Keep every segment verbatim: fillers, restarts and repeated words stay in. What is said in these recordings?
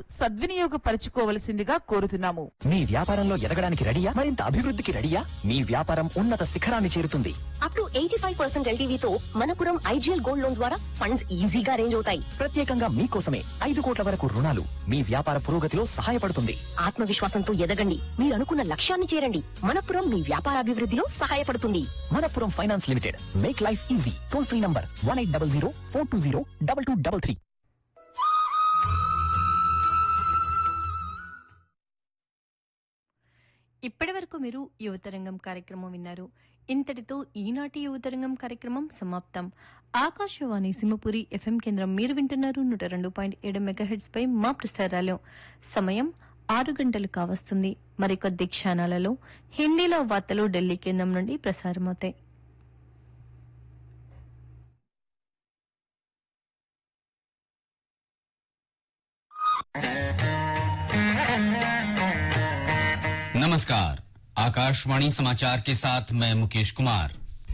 సద్వినియోగపరచుకోవలసిందిగా కోరుతున్నాము. మీ వ్యాపారంలో ఎదగడానికి రెడీయా? మరింత అభివృద్ధికి రెడీయా? మీ వ్యాపారం ఉన్నత శిఖరాన్ని చేరుతుంది. Up to eighty five percent ఎల్టీవీతో Manappuram IGL gold loan ద్వారా ఫండ్స్ ఈజీగా అరేంజ్ అవుతాయి. ప్రత్యేకంగా మీకోసమే ఐదు కోట్ల వరకు రుణాలు మీ వ్యాపార పురోగతిలో సహాయపడుతుంది. ఆత్మవిశ్వాసంతో ఎదగండి, మీరు అనుకున్న లక్ష్యాన్ని చేరండి. మనపురం మీ వ్యాపారాభివృద్ధిలో సహాయపడుతుంది. Manappuram finance limited, make life easy. Toll free number one eight double zero four two zero double two double three. ఇప్పటి వరకు మీరు యువతరంగం కార్యక్రమం విన్నారు. ఇంతటితో ఈనాటి యువతరంగం కార్యక్రమం సమాప్తం. ఆకాశవాణి సింహపురి ఎఫ్ఎం కేంద్రం మీరు వింటున్నారు నూట రెండు పాయింట్ ఏడు మెగాహెడ్స్ పై మా ప్రసారాలు. సమయం ఆరు గంటలు కావస్తుంది. మరికొద్ది క్షణాలలో హిందీలో వార్తలు ఢిల్లీ కేంద్రం నుండి ప్రసారమవుతాయి. नमस्कार, आकाशवाणी समाचार के साथ मैं मुकेश कुमार।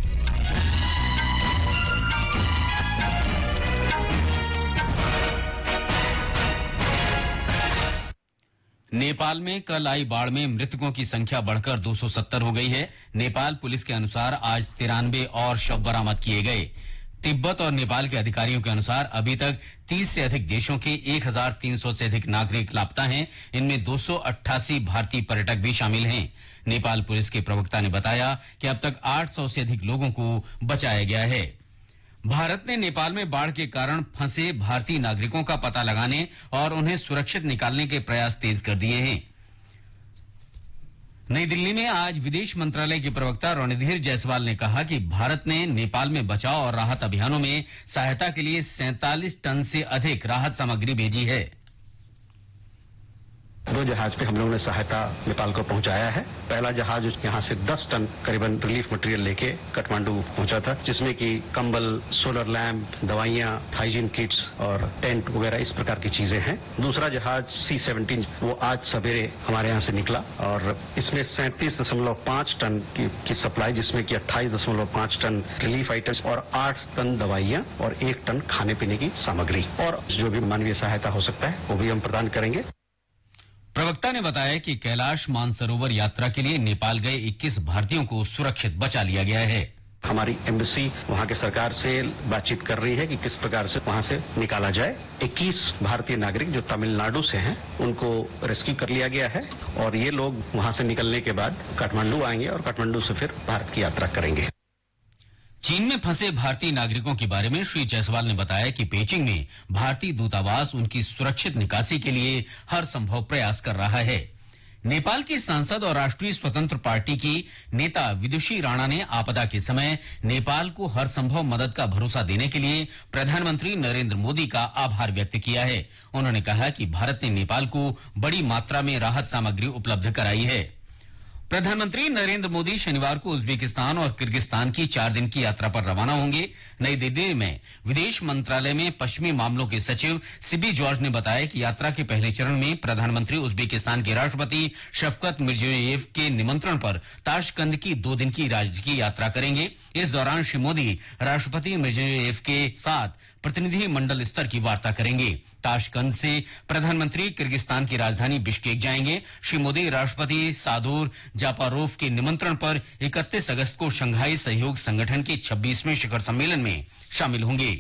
नेपाल में कल आई बाढ़ में मृतकों की संख्या बढ़कर दो सौ सत्तर हो गई है। नेपाल पुलिस के अनुसार आज तिरानवे और शव बरामद किए गए। तिब्बत और नेपाल के अधिकारियों के अनुसार अभी तक तीस से अधिक देशों के एक हजार तीन सौ से अधिक नागरिक लापता हैं। इनमें दो सौ अट्ठासी भारतीय पर्यटक भी शामिल हैं। नेपाल पुलिस के प्रवक्ता ने बताया कि अब तक आठ सौ से अधिक लोगों को बचाया गया है। भारत ने नेपाल में बाढ़ के कारण फंसे भारतीय नागरिकों का पता लगाने और उन्हें सुरक्षित निकालने के प्रयास तेज कर दिए हैं। नई दिल्ली में आज विदेश मंत्रालय के प्रवक्ता रणधीर जायसवाल ने कहा कि भारत ने नेपाल में बचाव और राहत अभियानों में सहायता के लिए सैंतालीस टन से अधिक राहत सामग्री भेजी है। दो जहाज पे हम लोगों ने सहायता नेपाल को पहुंचाया है। पहला जहाज यहाँ से दस टन करीबन रिलीफ मटेरियल लेके काठमांडू पहुंचा था, जिसमें कि कंबल, सोलर लैंप, दवाइयाँ, हाइजीन किट्स और टेंट वगैरह इस प्रकार की चीजें हैं। दूसरा जहाज सी सेवनटीन वो आज सवेरे हमारे यहाँ से निकला और इसमें सैंतीस दशमलव पाँच टन की, की सप्लाई, जिसमें कि अट्ठाईस दशमलव पाँच टन रिलीफ आइटम्स और आठ टन दवाइयाँ और एक टन खाने पीने की सामग्री और जो भी मानवीय सहायता हो सकता है वो भी हम प्रदान करेंगे। प्रवक्ता ने बताया कि कैलाश मानसरोवर यात्रा के लिए नेपाल गए इक्कीस भारतीयों को सुरक्षित बचा लिया गया है। हमारी एम्बेसी वहाँ के सरकार से बातचीत कर रही है कि किस प्रकार से वहाँ से निकाला जाए। इक्कीस भारतीय नागरिक जो तमिलनाडु से हैं उनको रेस्क्यू कर लिया गया है और ये लोग वहाँ से निकलने के बाद काठमांडू आएंगे और काठमांडू से फिर भारत की यात्रा करेंगे। चीन में फंसे भारतीय नागरिकों के बारे में श्री जायसवाल ने बताया कि पेचिंग में भारतीय दूतावास उनकी सुरक्षित निकासी के लिए हर संभव प्रयास कर रहा है। नेपाल की सांसद और राष्ट्रीय स्वतंत्र पार्टी की नेता विदुषी राणा ने आपदा के समय नेपाल को हर संभव मदद का भरोसा देने के लिए प्रधानमंत्री नरेंद्र मोदी का आभार व्यक्त किया है। उन्होंने कहा कि भारत ने नेपाल को बड़ी मात्रा में राहत सामग्री उपलब्ध कराई है। प्रधानमंत्री नरेंद्र मोदी शनिवार को उज्बेकिस्तान और किर्गिस्तान की चार दिन की यात्रा पर रवाना होंगे। नई दिल्ली में विदेश मंत्रालय में पश्चिमी मामलों के सचिव सिबी जॉर्ज ने बताया कि यात्रा के पहले चरण में प्रधानमंत्री उज्बेकिस्तान के राष्ट्रपति शफकत मिर्जियोयेव के निमंत्रण पर ताशकंद की दो दिन की राजकीय यात्रा करेंगे। इस दौरान श्री मोदी राष्ट्रपति मिर्जियोयेव के साथ प्रतिनिधि मंडल स्तर की वार्ता करेंगे। ताशकंद से प्रधानमंत्री किर्गिस्तान की राजधानी बिश्केक जाएंगे। श्री मोदी राष्ट्रपति सादोर जापारोव के निमंत्रण पर इकतीस अगस्त को शंघाई सहयोग संगठन के छब्बीसवें शिखर सम्मेलन में शामिल होंगे।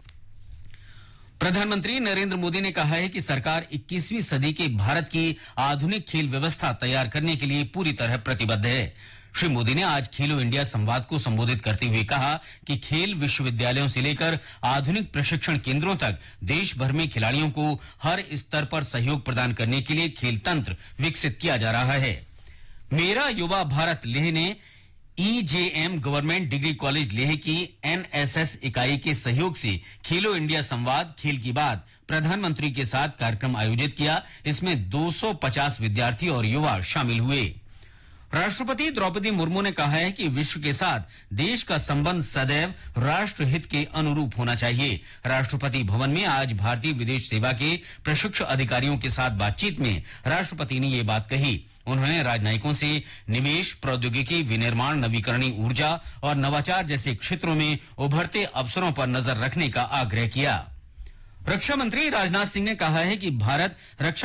प्रधानमंत्री नरेंद्र मोदी ने कहा है कि सरकार इक्कीसवीं सदी के भारत की आधुनिक खेल व्यवस्था तैयार करने के लिए पूरी तरह प्रतिबद्ध है। श्री मोदी ने आज खेलो इंडिया संवाद को संबोधित करते हुए कहा कि खेल विश्वविद्यालयों से लेकर आधुनिक प्रशिक्षण केंद्रों तक देश भर में खिलाड़ियों को हर स्तर पर सहयोग प्रदान करने के लिए खेल तंत्र विकसित किया जा रहा है। मेरा युवा भारत लेह ने ईजेएम गवर्नमेंट डिग्री कॉलेज लेह की एनएसएस इकाई के सहयोग से खेलो इंडिया संवाद खेल की बात प्रधानमंत्री के साथ कार्यक्रम आयोजित किया। इसमें दो सौ पचास विद्यार्थी और युवा शामिल हुए। राष्ट्रपति द्रौपदी मुर्मू ने कहा है कि विश्व के साथ देश का संबंध सदैव राष्ट्र हित के अनुरूप होना चाहिए। राष्ट्रपति भवन में आज भारतीय विदेश सेवा के प्रशिक्षु अधिकारियों के साथ बातचीत में राष्ट्रपति ने ये बात कही। उन्होंने राजनयिकों से निवेश, प्रौद्योगिकी, विनिर्माण, नवीकरणीय ऊर्जा और नवाचार जैसे क्षेत्रों में उभरते अवसरों पर नजर रखने का आग्रह किया। रक्षा मंत्री राजनाथ सिंह ने कहा है कि भारत रक्षा